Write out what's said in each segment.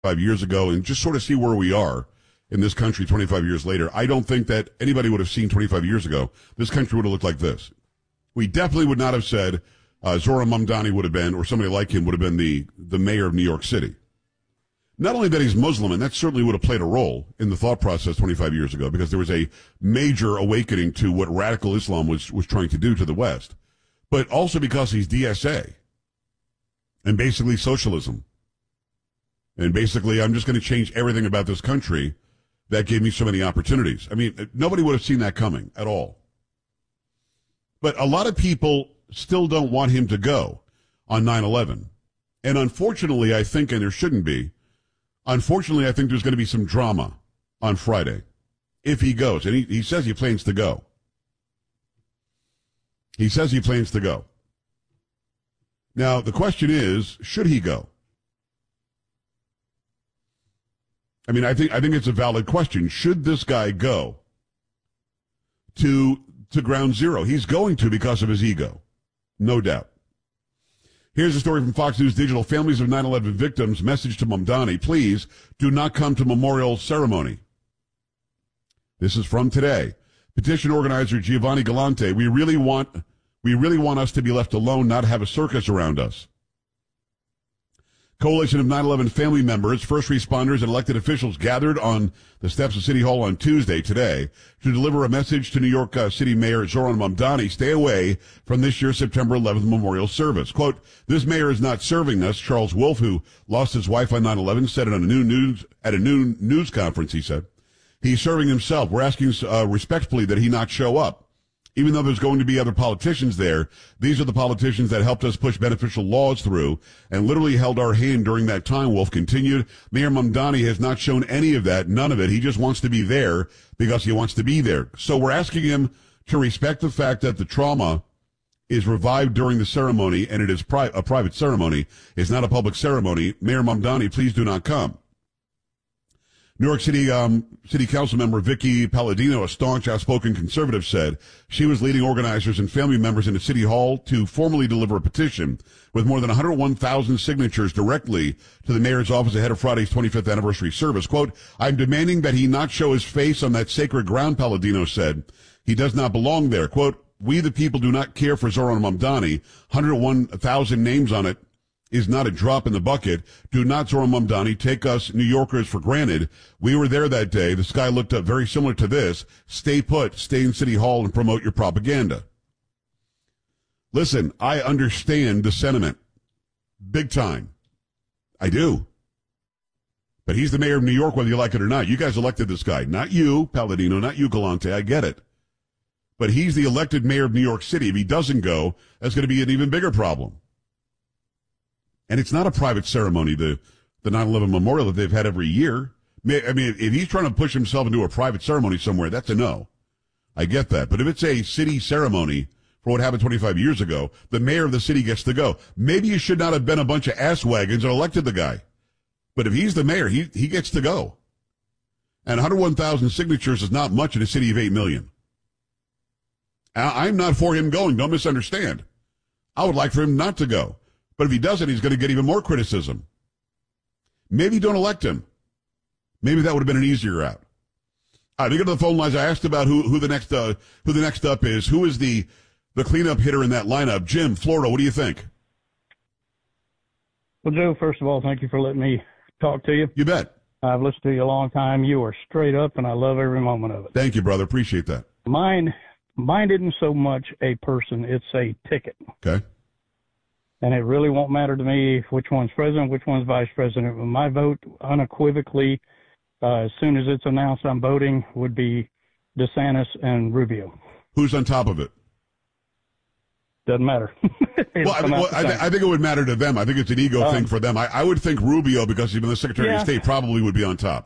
5 years ago and just sort of see where we are in this country 25 years later, I don't think that anybody would have seen 25 years ago this country would have looked like this. We definitely would not have said Zohran Mamdani would have been, or somebody like him would have been the mayor of New York City. Not only that he's Muslim, and that certainly would have played a role in the thought process 25 years ago, because there was a major awakening to what radical Islam was trying to do to the West, but also because he's DSA and basically socialism. And basically, I'm just going to change everything about this country that gave me so many opportunities. I mean, nobody would have seen that coming at all. But a lot of people still don't want him to go on 9/11. And unfortunately, I think, and there shouldn't be, unfortunately, I think there's going to be some drama on Friday if he goes. And he says he plans to go. He says he plans to go. Now, the question is, should he go? I mean, I think it's a valid question. Should this guy go to ground zero? He's going to because of his ego. No doubt. Here's a story from Fox News Digital. Families of 9/11 victims message to Mamdani, please do not come to memorial ceremony. This is from today. Petition organizer Giovanni Galante, we really want us to be left alone, not have a circus around us. Coalition of 9/11 family members, first responders, and elected officials gathered on the steps of City Hall on Tuesday, today, to deliver a message to New York City Mayor Zohran Mamdani, stay away from this year's September 11th memorial service. Quote, this mayor is not serving us, Charles Wolf, who lost his wife on 9/11, said it on at a noon news conference, he said. He's serving himself. We're asking respectfully that he not show up. Even though there's going to be other politicians there, these are the politicians that helped us push beneficial laws through and literally held our hand during that time, Wolf continued. Mayor Mamdani has not shown any of that, none of it. He just wants to be there because he wants to be there. So we're asking him to respect the fact that the trauma is revived during the ceremony, and it is a private ceremony. It's not a public ceremony. Mayor Mamdani, please do not come. New York City City Council member Vicky Palladino, a staunch, outspoken conservative, said she was leading organizers and family members into City Hall to formally deliver a petition with more than 101,000 signatures directly to the mayor's office ahead of Friday's 25th anniversary service. Quote, I'm demanding that he not show his face on that sacred ground, Palladino said. He does not belong there. Quote, we the people do not care for Zohran Mamdani. 101,000 names on it is not a drop in the bucket. Do not, Zohran Mamdani, take us New Yorkers for granted. We were there that day. The sky looked up very similar to this. Stay put, stay in City Hall, and promote your propaganda. Listen, I understand the sentiment. Big time. I do. But he's the mayor of New York, whether you like it or not. You guys elected this guy. Not you, Palladino, not you, Galante. I get it. But he's the elected mayor of New York City. If he doesn't go, that's going to be an even bigger problem. And it's not a private ceremony, the 9/11 memorial that they've had every year. I mean, if he's trying to push himself into a private ceremony somewhere, that's a no. I get that. But if it's a city ceremony for what happened 25 years ago, the mayor of the city gets to go. Maybe you should not have been a bunch of ass wagons and elected the guy. But if he's the mayor, he gets to go. And 101,000 signatures is not much in a city of 8 million. I'm not for him going. Don't misunderstand. I would like for him not to go. But if he doesn't, he's going to get even more criticism. Maybe don't elect him. Maybe that would have been an easier route. All right, we go to the phone lines. I asked about who the next up is. Who is the cleanup hitter in that lineup? Jim, Florida, what do you think? Well, Joe, first of all, thank you for letting me talk to you. You bet. I've listened to you a long time. You are straight up, and I love every moment of it. Thank you, brother. Appreciate that. Mine isn't so much a person. It's a ticket. Okay. And it really won't matter to me which one's president, which one's vice president. My vote unequivocally, as soon as it's announced I'm voting, would be DeSantis and Rubio. Who's on top of it? Doesn't matter. I think it would matter to them. I think it's an ego thing for them. I would think Rubio, because he's been the Secretary of State, probably would be on top.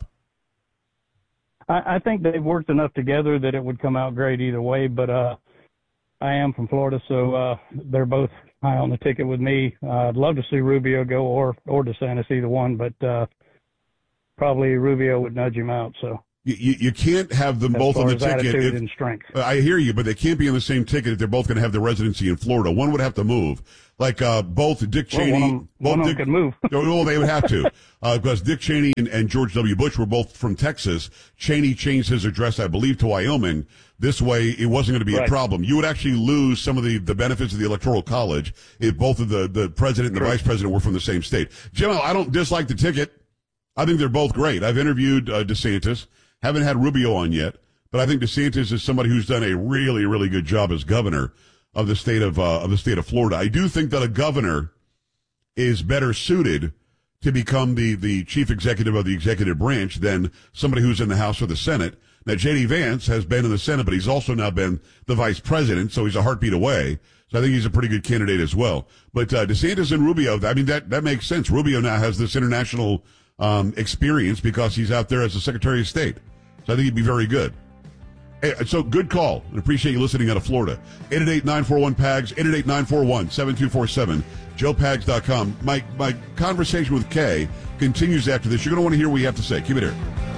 I think they've worked enough together that it would come out great either way, but I am from Florida, so they're both high on the ticket with me. I'd love to see Rubio go or DeSantis, either one, but probably Rubio would nudge him out. So You can't have them both on the ticket. Attitude and strength. I hear you, but they can't be on the same ticket if they're both going to have the residency in Florida. One would have to move. Like both Dick Cheney. One of them could move. Well, they would have to. Because Dick Cheney and George W. Bush were both from Texas. Cheney changed his address, I believe, to Wyoming. This way, it wasn't going to be a problem. You would actually lose some of the benefits of the Electoral College if both of the president and the vice president were from the same state. Jim, I don't dislike the ticket. I think they're both great. I've interviewed DeSantis. Haven't had Rubio on yet, but I think DeSantis is somebody who's done a really, really good job as governor of the state of Florida. I do think that a governor is better suited to become the chief executive of the executive branch than somebody who's in the House or the Senate. Now, J.D. Vance has been in the Senate, but he's also now been the vice president, so he's a heartbeat away. So I think he's a pretty good candidate as well. But DeSantis and Rubio, I mean, that makes sense. Rubio now has this international experience because he's out there as the Secretary of State. So I think he'd be very good. Hey, so good call. And appreciate you listening out of Florida. 888-941-PAGS, 888-941-7247, joepags.com. My conversation with Kay continues after this. You're going to want to hear what you have to say. Keep it here.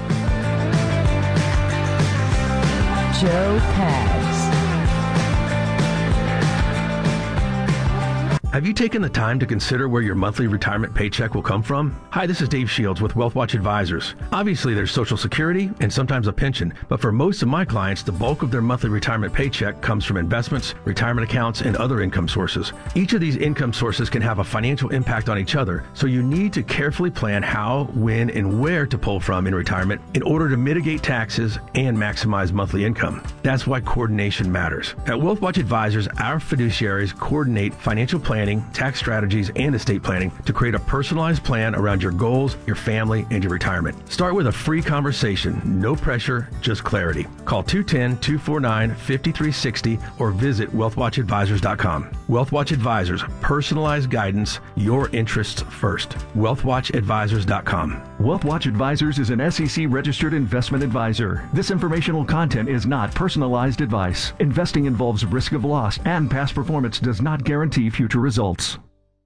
Joe Pags. Have you taken the time to consider where your monthly retirement paycheck will come from? Hi, this is Dave Shields with WealthWatch Advisors. Obviously, there's Social Security and sometimes a pension, but for most of my clients, the bulk of their monthly retirement paycheck comes from investments, retirement accounts, and other income sources. Each of these income sources can have a financial impact on each other, so you need to carefully plan how, when, and where to pull from in retirement in order to mitigate taxes and maximize monthly income. That's why coordination matters. At WealthWatch Advisors, our fiduciaries coordinate financial planning, tax strategies, and estate planning to create a personalized plan around your goals, your family, and your retirement. Start with a free conversation. No pressure, just clarity. Call 210-249-5360 or visit wealthwatchadvisors.com. WealthWatch Advisors, personalized guidance, your interests first. wealthwatchadvisors.com. WealthWatch Advisors is an SEC-registered investment advisor. This informational content is not personalized advice. Investing involves risk of loss, and past performance does not guarantee future results.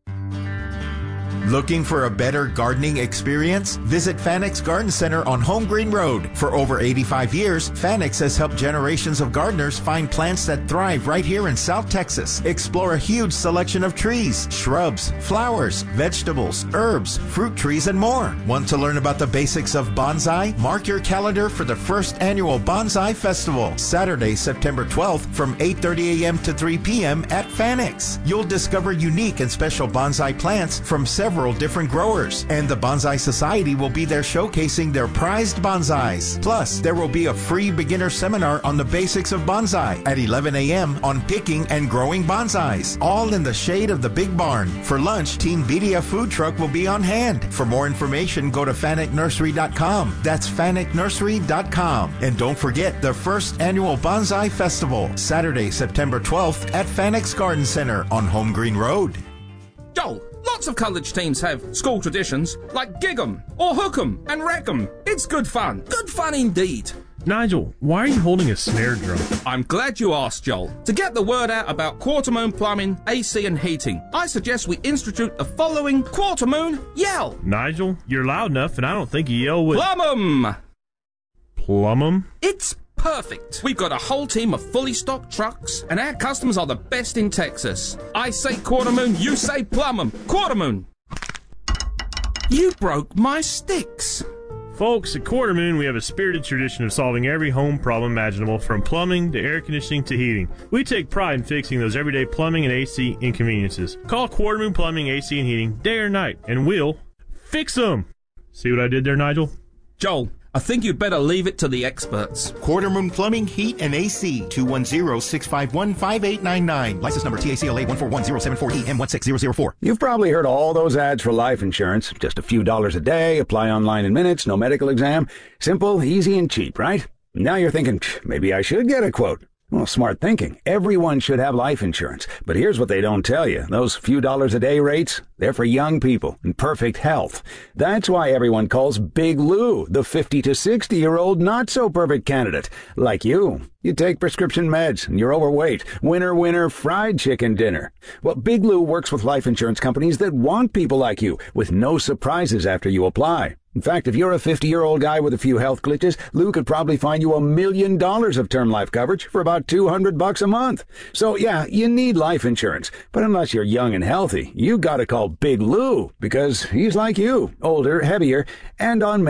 Looking for a better gardening experience? Visit Fanex Garden Center on Home Green Road. For over 85 years, Fanex has helped generations of gardeners find plants that thrive right here in South Texas. Explore a huge selection of trees, shrubs, flowers, vegetables, herbs, fruit trees, and more. Want to learn about the basics of bonsai? Mark your calendar for the first annual Bonsai Festival, Saturday, September 12th from 8:30 a.m. to 3 p.m. at Fanex. You'll discover unique and special bonsai plants from several different growers, and the Bonsai Society will be there showcasing their prized bonsais. Plus, there will be a free beginner seminar on the basics of bonsai at 11 a.m. on picking and growing bonsais, all in the shade of the Big Barn. For lunch, Team Vidia food truck will be on hand. For more information, go to FanekNursery.com. That's FanekNursery.com. And don't forget the first annual Bonsai Festival, Saturday, September 12th at Fanex Garden Center on Home Green Road. Joel, lots of college teams have school traditions like gig 'em or hook 'em and wreck 'em. It's good fun. Good fun indeed. Nigel, why are you holding a snare drum? I'm glad you asked, Joel. To get the word out about Quartermoon Plumbing, AC and Heating, I suggest we institute the following Quartermoon Yell. Nigel, you're loud enough and I don't think you yell with... Plum 'em! Plum 'em? It's perfect. We've got a whole team of fully stocked trucks, and our customers are the best in Texas. I say Quartermoon, you say plum 'em. Quartermoon! You broke my sticks. Folks, at Quartermoon, we have a spirited tradition of solving every home problem imaginable, from plumbing to air conditioning to heating. We take pride in fixing those everyday plumbing and AC inconveniences. Call Quartermoon Plumbing, AC, and Heating day or night, and we'll fix them. See what I did there, Nigel? Joel, I think you'd better leave it to the experts. Quartermoon Plumbing, Heat, and AC, 210-651-5899. License number TACLA 141-074-EM16004. You've probably heard all those ads for life insurance. Just a few dollars a day, apply online in minutes, no medical exam. Simple, easy, and cheap, right? Now you're thinking, maybe I should get a quote. Well, smart thinking. Everyone should have life insurance. But here's what they don't tell you. Those few dollars a day rates, they're for young people in perfect health. That's why everyone calls Big Lou the 50 to 60-year-old not-so-perfect candidate. Like you. You take prescription meds and you're overweight. Winner, winner, fried chicken dinner. Well, Big Lou works with life insurance companies that want people like you with no surprises after you apply. In fact, if you're a 50-year-old guy with a few health glitches, Lou could probably find you $1 million of term life coverage for about $200 a month. So yeah, you need life insurance, but unless you're young and healthy, you gotta call Big Lou, because he's like you, older, heavier, and on